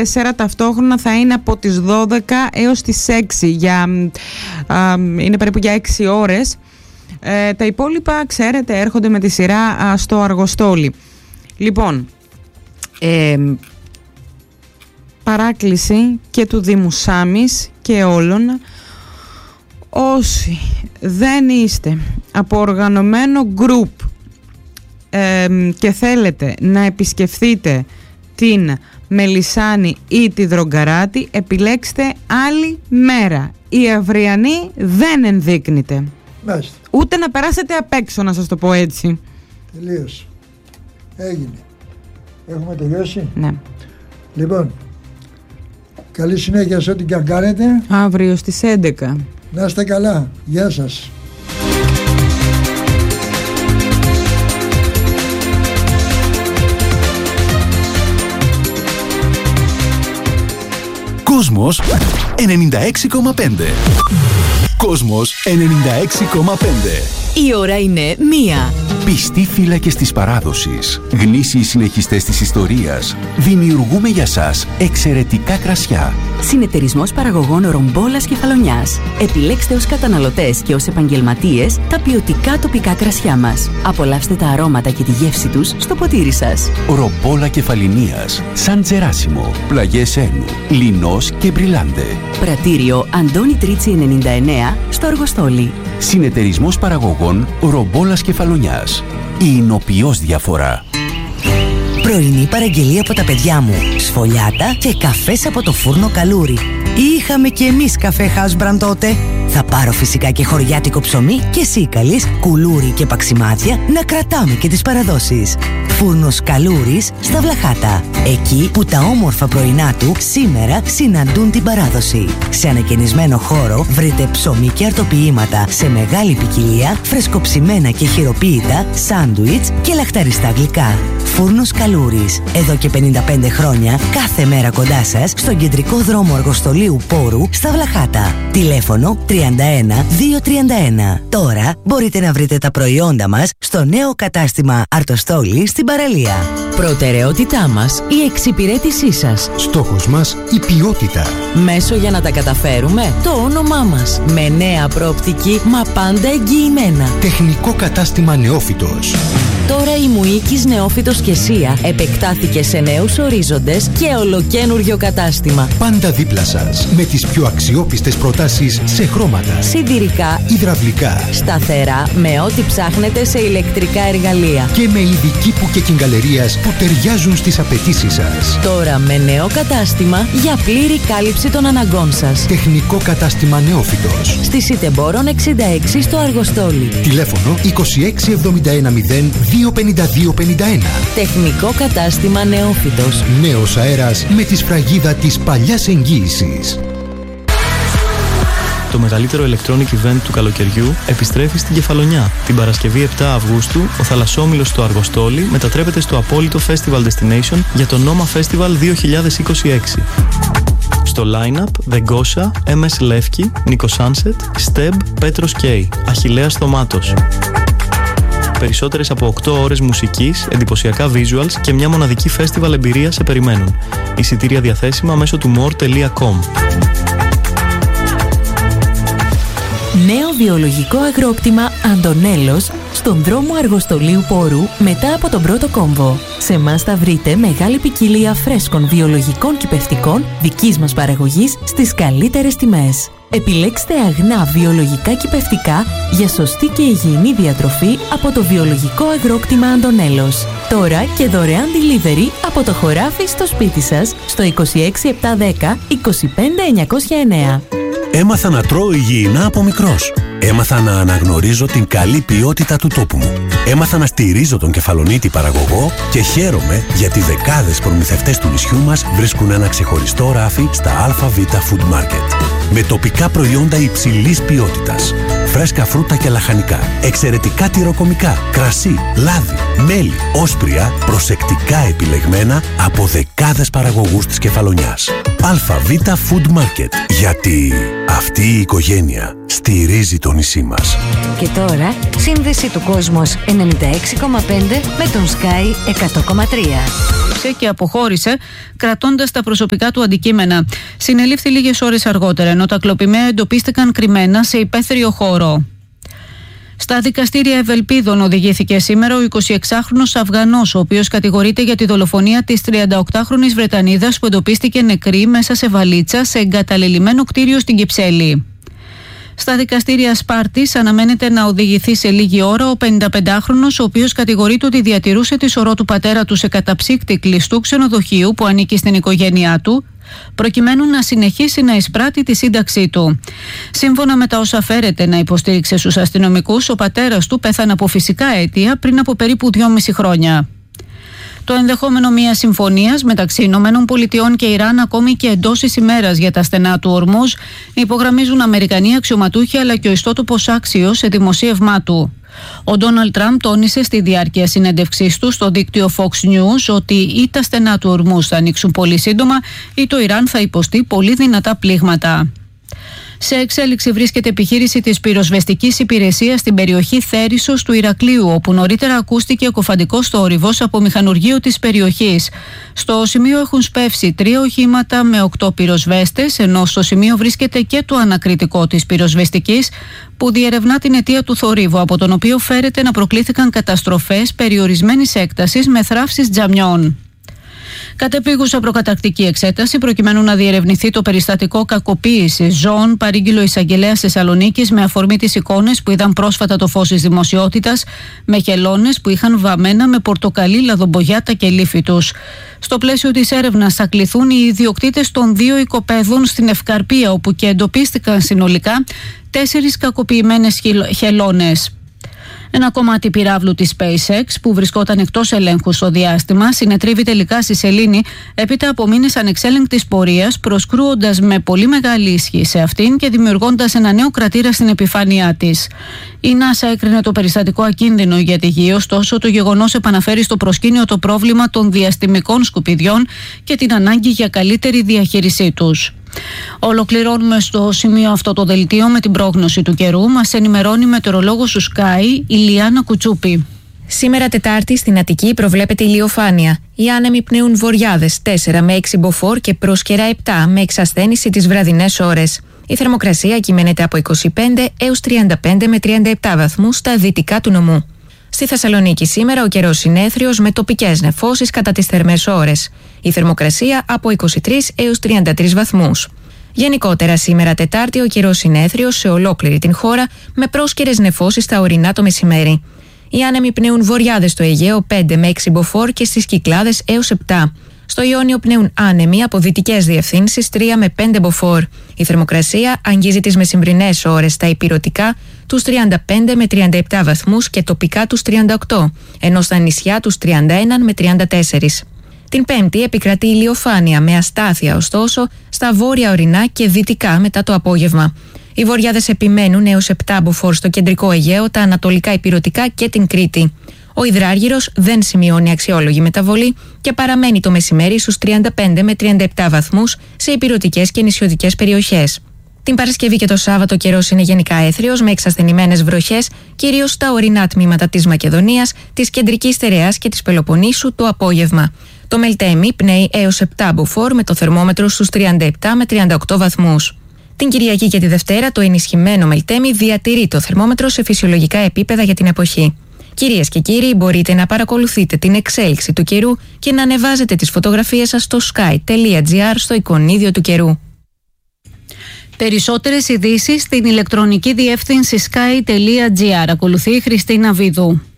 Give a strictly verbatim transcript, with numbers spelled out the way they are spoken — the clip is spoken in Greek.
τέσσερα, ταυτόχρονα θα είναι από τις δώδεκα έως τις έξι, για, α, είναι περίπου για έξι ώρες. Ε, τα υπόλοιπα, ξέρετε, έρχονται με τη σειρά α, στο Αργοστόλι. Λοιπόν, ε, παράκληση και του Δήμου Σάμης και όλων, όσοι δεν είστε από οργανωμένο γκρουπ ε, και θέλετε να επισκεφθείτε την Μελισσάνη ή τη Δρογκαράτη, επιλέξτε άλλη μέρα. Η αυριανή δεν ενδείκνυται. Μάλιστα. Ούτε να περάσετε απ' έξω, να σας το πω έτσι. Τελείωσε. Έγινε. Έχουμε τελειώσει. Ναι. Λοιπόν, καλή συνέχεια σε ό,τι και αν κάνετε. Αύριο στις έντεκα. Να είστε καλά. Γεια σας. Κόσμος ενενήντα έξι κόμμα πέντε. Κόσμος ενενήντα έξι κόμμα πέντε. Η ώρα είναι μία. Πιστοί φύλακες της παράδοσης, γνήσιοι συνεχιστές της ιστορίας, δημιουργούμε για σας εξαιρετικά κρασιά. Συνεταιρισμός παραγωγών Ρομπόλας Κεφαλονιάς. Επιλέξτε ως καταναλωτές και ως επαγγελματίες τα ποιοτικά τοπικά κρασιά μας. Απολαύστε τα αρώματα και τη γεύση τους στο ποτήρι σας. Ρομπόλα Κεφαλινίας, Σαν Τζεράσιμο, Πλαγιές Ένου, Λινός και Μπριλάντε. Πρατήριο Αντώνη Τρίτσι ενενήντα εννέα στο Αργοστόλι. Συνεταιρισμός παραγωγών Ρομπόλας Κεφαλονιάς. Η εινοποιώς διαφορά. Πρωινή παραγγελία από τα παιδιά μου. Σφολιάτα και καφές από το φούρνο Καλούρι. Είχαμε κι εμείς καφέ House Brand τότε. Θα πάρω φυσικά και χωριάτικο ψωμί και σίκαλης, κουλούρι και παξιμάδια να κρατάμε και τις παραδόσεις. Φούρνος Καλούρης στα Βλαχάτα. Εκεί που τα όμορφα πρωινά του σήμερα συναντούν την παράδοση. Σε ανακαινισμένο χώρο βρείτε ψωμί και αρτοποιήματα σε μεγάλη ποικιλία, φρεσκοψημένα και χειροποίητα, σάντουιτς και λαχταριστά γλυκά. Φούρνος Καλούρης. Εδώ και πενήντα πέντε χρόνια, κάθε μέρα κοντά σας, στον κεντρικό δρόμο Αργοστολίου Πόρου στα Βλαχάτα. Τηλέφωνο τριάντα ένα δύο τριάντα ένα. Τώρα μπορείτε να βρείτε τα προϊόντα μας στο νέο κατάστημα Αρτοστόλη στην παραλία. Προτεραιότητά μας η εξυπηρέτησή σας. Στόχος μας η ποιότητα. Μέσο για να τα καταφέρουμε το όνομά μας. Με νέα προοπτική, μα πάντα εγγυημένα. Τεχνικό κατάστημα Νεόφυτος. Τώρα η Μουίκης Νεόφυτος και Σία επεκτάθηκε σε νέους ορίζοντες και ολοκένουργιο κατάστημα. Πάντα δίπλα σας, με τις πιο αξιόπιστες προτάσεις σε χρώματα, σιδηρικά, υδραυλικά, σταθερά, με ό,τι ψάχνετε σε ηλεκτρικά εργαλεία. Και με είδη κήπου και κυγκαλερίας που ταιριάζουν στις απαιτήσεις σας. Τώρα με νέο κατάστημα για πλήρη κάλυψη των αναγκών σας. Τεχνικό κατάστημα Νεόφυτος. Στη Σιτεμπόρων εξήντα έξι στο Αργοστόλι. Τηλέφωνο είκοσι έξι εβδομήντα ένα μηδέν δύο πενήντα δύο πενήντα ένα. Τεχνικό κατάστημα Νεόφυτος. Νέος αέρας με τη σφραγίδα της παλιάς εγγύησης. Το μεγαλύτερο electronic event του καλοκαιριού επιστρέφει στην Κεφαλονιά. Την Παρασκευή επτά Αυγούστου, ο θαλασσόμυλος στο Αργοστόλι μετατρέπεται στο απόλυτο Festival Destination για το Noma Festival δύο χιλιάδες είκοσι έξι. Στο line-up, The Gosha, εμ ες Levki, Nico Sunset, Steb, Petros K, Αχιλλέας Θωμάτος. Περισσότερες από οκτώ ώρες μουσικής, εντυπωσιακά visuals και μια μοναδική festival εμπειρία σε περιμένουν. Εισιτήρια διαθέσιμα μέσω του more τελεία com. Νέο βιολογικό αγρόκτημα Αντωνέλος στον δρόμο Αργοστολίου Πόρου μετά από τον πρώτο κόμβο. Σε εμάς θα βρείτε μεγάλη ποικιλία φρέσκων βιολογικών κυπευτικών δικής μας παραγωγής στις καλύτερες τιμές. Επιλέξτε αγνά βιολογικά κυπευτικά για σωστή και υγιεινή διατροφή από το βιολογικό αγρόκτημα Αντωνέλος. Τώρα και δωρεάν delivery από το χωράφι στο σπίτι σας στο είκοσι έξι επτακόσια δέκα είκοσι πέντε εννιακόσια εννέα. Έμαθα να τρώω υγιεινά από μικρός. Έμαθα να αναγνωρίζω την καλή ποιότητα του τόπου μου. Έμαθα να στηρίζω τον Κεφαλονίτη παραγωγό και χαίρομαι γιατί δεκάδες προμηθευτές του νησιού μας βρίσκουν ένα ξεχωριστό ράφι στα ΑΒ Food Market. Με τοπικά προϊόντα υψηλής ποιότητας. Φρέσκα φρούτα και λαχανικά. Εξαιρετικά τυροκομικά. Κρασί, λάδι, μέλι, όσπρια, προσεκτικά επιλεγμένα από δεκάδες παραγωγούς της Κεφαλονιάς. ΑΒ Food Market. Γιατί αυτή η οικογένεια στηρίζει το νησί μας. Και τώρα, σύνδεση του Κόσμος ενενήντα έξι κόμμα πέντε με τον Sky εκατό κόμμα τρία. απέστρεψε και αποχώρησε κρατώντας τα προσωπικά του αντικείμενα. Συνελήφθη λίγες ώρες αργότερα, ενώ τα κλοπημαία εντοπίστηκαν κρυμμένα σε υπαίθριο χώρο. Στα δικαστήρια Ευελπίδων οδηγήθηκε σήμερα ο εικοσιεξάχρονος Αφγανός, ο οποίος κατηγορείται για τη δολοφονία της τριανταοκτάχρονης Βρετανίδας που εντοπίστηκε νεκρή μέσα σε βαλίτσα σε εγκαταλελειμμένο κτίριο στην Κυψέλη. Στα δικαστήρια Σπάρτης αναμένεται να οδηγηθεί σε λίγη ώρα ο πενηνταπεντάχρονος, ο οποίος κατηγορείται ότι διατηρούσε τη σωρό του πατέρα του σε καταψύκτη κλειστού ξενοδοχείου που ανήκει στην οικογένειά του, προκειμένου να συνεχίσει να εισπράττει τη σύνταξή του. Σύμφωνα με τα όσα φέρεται να υποστήριξε στους αστυνομικούς, ο πατέρας του πέθανε από φυσικά αίτια πριν από περίπου δυόμιση χρόνια. Το ενδεχόμενο μιας συμφωνίας μεταξύ Ηνωμένων Πολιτειών και Ιράν ακόμη και εντός της ημέρας για τα στενά του Ορμούζ υπογραμμίζουν Αμερικανοί αξιωματούχοι αλλά και ο ιστότοπος Άξιος σε δημοσίευμά του. Ο Ντόναλντ Τραμπ τόνισε στη διάρκεια συνέντευξής του στο δίκτυο Fox News ότι ή τα στενά του Ορμούζ θα ανοίξουν πολύ σύντομα ή το Ιράν θα υποστεί πολύ δυνατά πλήγματα. Σε εξέλιξη βρίσκεται επιχείρηση της πυροσβεστικής υπηρεσίας στην περιοχή Θέρισσος του Ηρακλείου, όπου νωρίτερα ακούστηκε κοφαντικός θόρυβος από μηχανουργείο της περιοχής. Στο σημείο έχουν σπεύσει τρία οχήματα με οκτώ πυροσβέστες, ενώ στο σημείο βρίσκεται και το ανακριτικό της πυροσβεστικής, που διερευνά την αιτία του θορύβου, από τον οποίο φέρεται να προκλήθηκαν καταστροφές περιορισμένης έκτασης με θράψεις τζαμιών. Κατεπήγουσα προκαταρκτική εξέταση προκειμένου να διερευνηθεί το περιστατικό κακοποίησης ζώων, παρήγγειλε ο εισαγγελέας Θεσσαλονίκης με αφορμή τις εικόνες που είδαν πρόσφατα το φως της δημοσιότητας με χελώνες που είχαν βαμμένα με πορτοκαλί, λαδομπογιά τα κελύφη τους. Στο πλαίσιο της έρευνας θα κληθούν οι ιδιοκτήτες των δύο οικοπαίδων στην Ευκαρπία, όπου και εντοπίστηκαν συνολικά τέσσερις κακοποιημένες χελώνες. Ένα κομμάτι πυράβλου της SpaceX που βρισκόταν εκτός ελέγχου στο διάστημα συνετρίβει τελικά στη σελήνη έπειτα από μήνες ανεξέλεγκτης πορείας, προσκρούοντας με πολύ μεγάλη ισχύ σε αυτήν και δημιουργώντας ένα νέο κρατήρα στην επιφάνειά της. Η NASA έκρινε το περιστατικό ακίνδυνο για τη γη, ωστόσο το γεγονός επαναφέρει στο προσκήνιο το πρόβλημα των διαστημικών σκουπιδιών και την ανάγκη για καλύτερη διαχείρισή τους. Ολοκληρώνουμε στο σημείο αυτό το δελτίο με την πρόγνωση του καιρού. Μας ενημερώνει η μετεωρολόγος του Sky, η Λιάννα Κουτσούπη. Σήμερα Τετάρτη στην Αττική προβλέπεται ηλιοφάνεια. Οι άνεμοι πνέουν βορειάδες τέσσερα με έξι μποφόρ και πρόσκαιρα επτά με εξασθένηση τις βραδινές ώρες. Η θερμοκρασία κυμαίνεται από είκοσι πέντε έως τριάντα πέντε με τριάντα επτά βαθμούς στα δυτικά του νομού. Στη Θεσσαλονίκη σήμερα ο καιρός είναι έθριος με τοπικές νεφώσεις κατά τις θερμές ώρες. Η θερμοκρασία από είκοσι τρεις έως τριάντα τρεις βαθμούς. Γενικότερα σήμερα Τετάρτη ο καιρός είναι έθριος σε ολόκληρη την χώρα με πρόσκαιρες νεφώσεις στα ορεινά το μεσημέρι. Οι άνεμοι πνέουν βορειάδες στο Αιγαίο πέντε με έξι μποφόρ και στις Κυκλάδες έως επτά. Στο Ιόνιο πνέουν άνεμοι από δυτικές διευθύνσεις τρία με πέντε μποφόρ. Η θερμοκρασία αγγίζει τις μεσημβρινές ώρες στα ηπειρωτικά τους τριάντα πέντε με τριάντα επτά βαθμούς και τοπικά τους τριάντα οκτώ, ενώ στα νησιά τους τριάντα ένα με τριάντα τέσσερα. Την Πέμπτη επικρατεί ηλιοφάνεια με αστάθεια ωστόσο στα βόρεια ορεινά και δυτικά μετά το απόγευμα. Οι βορειάδες επιμένουν έως επτά μποφόρ στο κεντρικό Αιγαίο, τα ανατολικά ηπειρωτικά και την Κρήτη. Ο υδράργυρος δεν σημειώνει αξιόλογη μεταβολή και παραμένει το μεσημέρι στους τριάντα πέντε με τριάντα επτά βαθμούς σε ηπειρωτικές και νησιωτικές περιοχές. Την Παρασκευή και το Σάββατο καιρός είναι γενικά έθριος με εξασθενημένες βροχές, κυρίως στα ορεινά τμήματα της Μακεδονίας, της κεντρικής στερεάς και της Πελοποννήσου το απόγευμα. Το Μελτέμι πνέει έως επτά μποφόρ με το θερμόμετρο στους τριάντα επτά με τριάντα οκτώ βαθμούς. Την Κυριακή και τη Δευτέρα το ενισχυμένο Μελτέμι διατηρεί το θερμόμετρο σε φυσιολογικά επίπεδα για την εποχή. Κυρίες και κύριοι, μπορείτε να παρακολουθείτε την εξέλιξη του καιρού και να ανεβάζετε τις φωτογραφίες σας στο sky τελεία gr στο εικονίδιο του καιρού. Περισσότερες ειδήσεις στην ηλεκτρονική διεύθυνση sky τελεία gr. Ακολουθεί η Χριστίνα Βίδου.